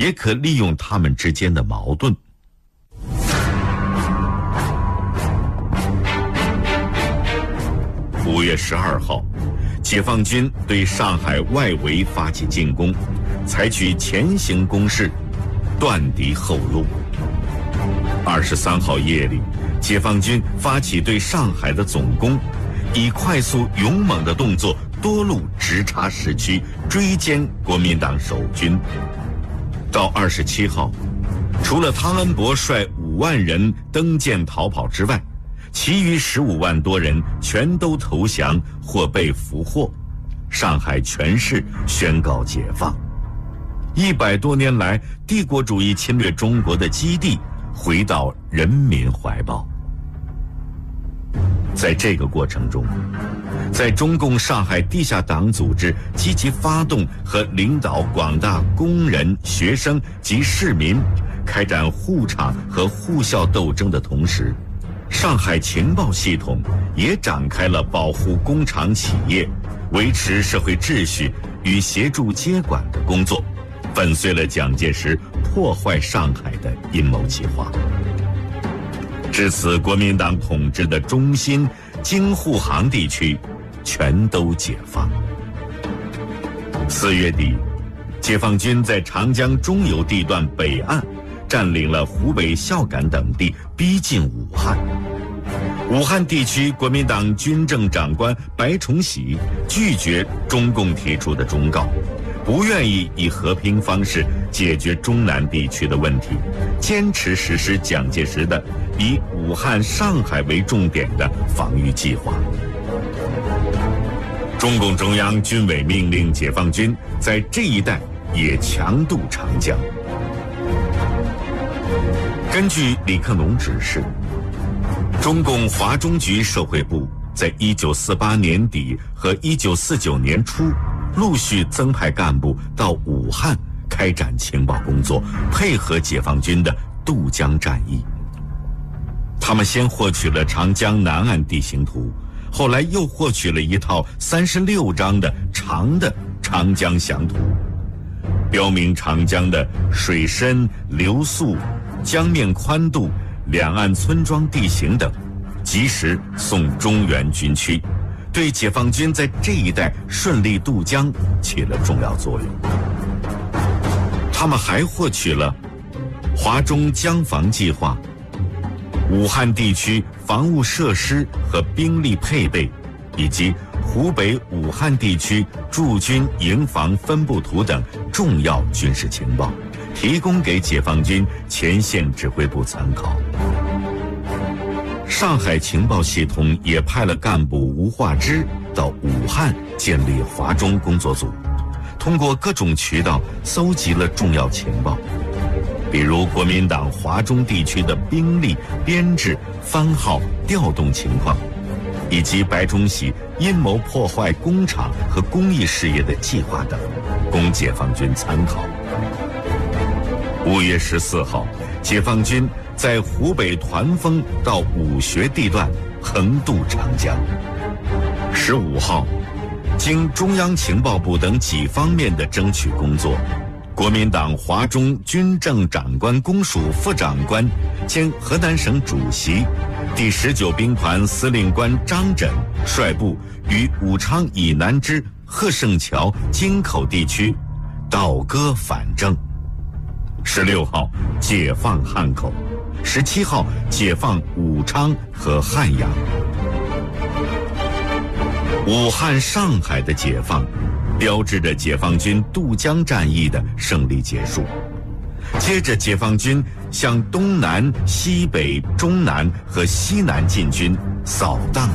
也可利用他们之间的矛盾。5月12号，解放军对上海外围发起进攻，采取前行攻势，断敌后路。23号夜里，解放军发起对上海的总攻，以快速勇猛的动作多路直插市区，追歼国民党守军。到27号，除了汤恩伯率5万人登舰逃跑之外，其余15万多人全都投降或被俘获，上海全市宣告解放。100多年来，帝国主义侵略中国的基地回到人民怀抱。在这个过程中，在中共上海地下党组织积极发动和领导广大工人、学生及市民开展护厂和护校斗争的同时，上海情报系统也展开了保护工厂企业、维持社会秩序与协助接管的工作，粉碎了蒋介石破坏上海的阴谋计划。至此，国民党统治的中心京沪杭地区全都解放。4月底，解放军在长江中游地段北岸占领了湖北孝感等地，逼近武汉。武汉地区国民党军政长官白崇禧拒绝中共提出的忠告，不愿意以和平方式解决中南地区的问题，坚持实施蒋介石的以武汉、上海为重点的防御计划。中共中央军委命令解放军在这一带也强渡长江。根据李克农指示，中共华中局社会部在1948年底和1949年初陆续增派干部到武汉开展情报工作，配合解放军的渡江战役。他们先获取了长江南岸地形图，后来又获取了一套36张的长的长江详图，标明长江的水深、流速、江面宽度、两岸村庄地形等，及时送中原军区，对解放军在这一带顺利渡江起了重要作用。他们还获取了华中江防计划、武汉地区防务设施和兵力配备，以及湖北武汉地区驻军营房分布图等重要军事情报，提供给解放军前线指挥部参考。上海情报系统也派了干部吴化之到武汉建立华中工作组，通过各种渠道搜集了重要情报，比如国民党华中地区的兵力编制、番号、调动情况，以及白崇禧阴谋破坏工厂和工艺事业的计划等，供解放军参考。5月14号，解放军在湖北团风到武穴地段横渡长江。15号，经中央情报部等几方面的争取工作，国民党华中军政长官公署副长官兼河南省主席、第19兵团司令官张轸率部于武昌以南之贺胜桥、京口地区倒戈反正。16号解放汉口，17号解放武昌和汉阳。武汉、上海的解放，标志着解放军渡江战役的胜利结束。接着，解放军向东南、西北、中南和西南进军，扫荡